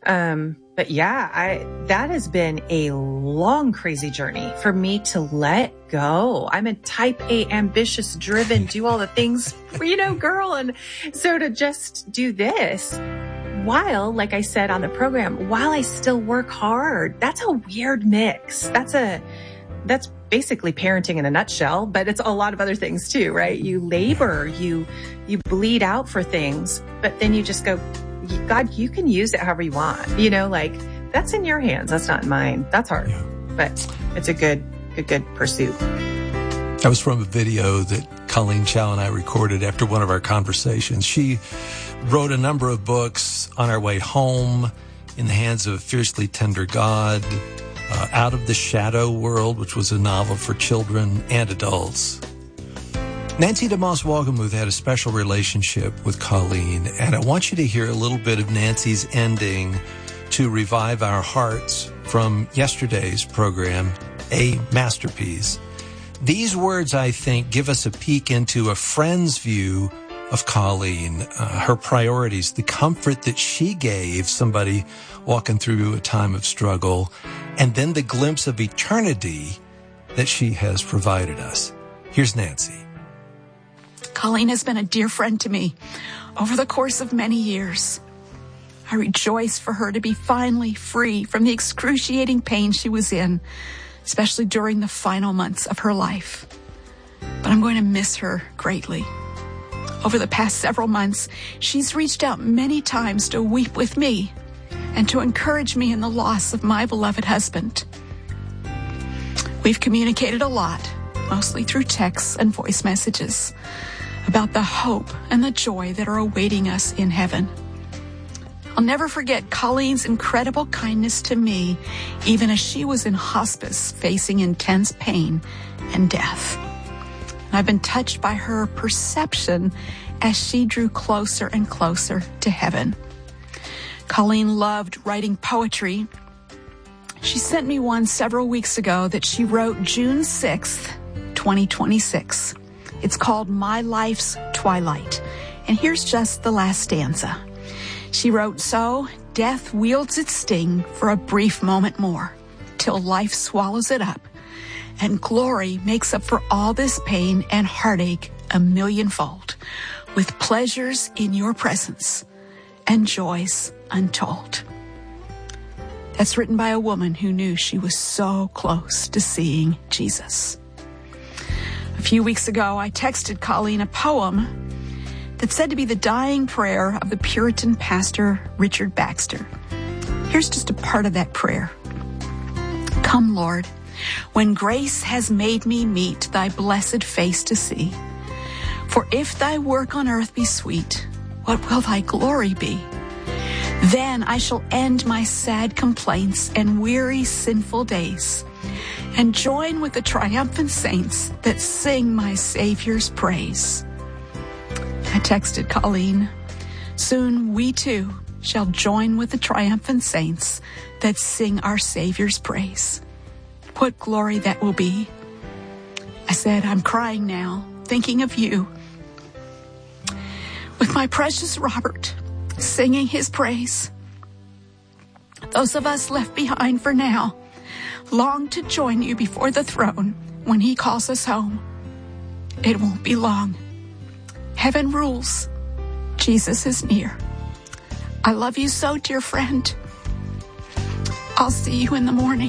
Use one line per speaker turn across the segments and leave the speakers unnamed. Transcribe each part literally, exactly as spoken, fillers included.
Um, but yeah, I, that has been a long, crazy journey for me to let go. I'm a type A, ambitious, driven, do all the things, you know, girl. And so to just do this while, like I said on the program, while I still work hard, that's a weird mix. That's a, that's basically parenting in a nutshell, but it's a lot of other things too, right? You labor, you, you bleed out for things, but then you just go, God, you can use it however you want. You know, like that's in your hands. That's not mine. That's hard, yeah. But it's a good, a good pursuit.
That was from a video that Colleen Chow and I recorded after one of our conversations. She wrote a number of books on our way home, In the Hands of a Fiercely Tender God, uh, Out of the Shadow World, which was a novel for children and adults. Nancy DeMoss Wolgemuth had a special relationship with Colleen, and I want you to hear a little bit of Nancy's ending to Revive Our Hearts from yesterday's program, A Masterpiece. These words, I think, give us a peek into a friend's view of Colleen, uh, her priorities, the comfort that she gave somebody walking through a time of struggle, and then the glimpse of eternity that she has provided us. Here's Nancy.
Colleen has been a dear friend to me over the course of many years. I rejoice for her to be finally free from the excruciating pain she was in, especially during the final months of her life. But I'm going to miss her greatly. Over the past several months, she's reached out many times to weep with me and to encourage me in the loss of my beloved husband. We've communicated a lot, mostly through texts and voice messages, about the hope and the joy that are awaiting us in heaven. I'll never forget Colleen's incredible kindness to me, even as she was in hospice facing intense pain and death. And I've been touched by her perception as she drew closer and closer to heaven. Colleen loved writing poetry. She sent me one several weeks ago that she wrote June sixth, twenty twenty-six. It's called My Life's Twilight. And here's just the last stanza. She wrote, "So death wields its sting for a brief moment more, till life swallows it up, and glory makes up for all this pain and heartache a millionfold, with pleasures in your presence and joys untold." That's written by a woman who knew she was so close to seeing Jesus. A few weeks ago, I texted Colleen a poem that's said to be the dying prayer of the Puritan pastor Richard Baxter. Here's just a part of that prayer. "Come, Lord, when grace has made me meet thy blessed face to see. For if thy work on earth be sweet, what will thy glory be? Then I shall end my sad complaints and weary sinful days, and join with the triumphant saints that sing my Savior's praise." I texted Colleen, "Soon we too shall join with the triumphant saints that sing our Savior's praise. What glory that will be." I said, "I'm crying now, thinking of you, with my precious Robert singing his praise. Those of us left behind for now long to join you before the throne when he calls us home. It won't be long. Heaven rules. Jesus is near. I love you so, dear friend. I'll see you in the morning."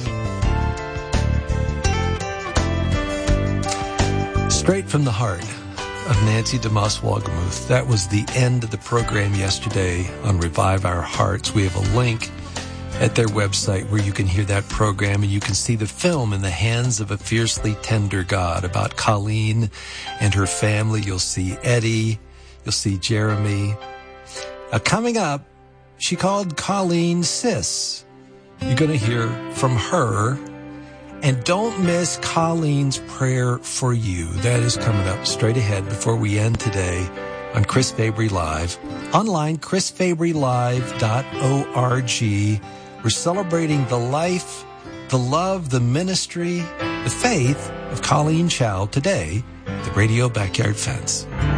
Straight from the heart of Nancy DeMoss Wolgemuth. That was the end of the program yesterday on Revive Our Hearts. We have a link at their website where you can hear that program, and you can see the film In the Hands of a Fiercely Tender God about Colleen and her family. You'll see Eddie. You'll see Jeremy. Uh, coming up, she called Colleen Sis. You're going to hear from her. And don't miss Colleen's prayer for you. That is coming up straight ahead before we end today on Chris Fabry Live. Online, chris fabry live dot org. We're celebrating the life, the love, the ministry, the faith of Colleen Chow today, the Radio Backyard Fence.